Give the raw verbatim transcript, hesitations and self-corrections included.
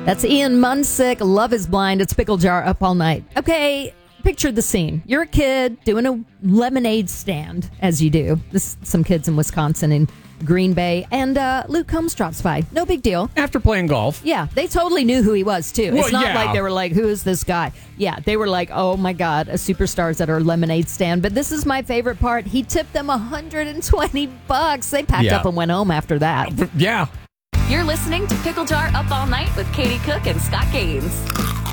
That's Ian Munsick. Love is Blind. It's Pickle Jar Up All Night. Okay, picture the scene. You're a kid doing a lemonade stand, as you do. This some kids in Wisconsin and Green Bay, and uh, Luke Combs drops by. No big deal. After playing golf. Yeah, they totally knew who he was, too. Well, it's not yeah. like they were like, who is this guy? Yeah, they were like, oh, my God, a superstar's at our lemonade stand. But this is my favorite part. He tipped them one hundred twenty bucks. They packed Yeah. up and went home after that. Yeah. You're listening to Pickle Jar Up All Night with Katie Cook and Scott Gaines.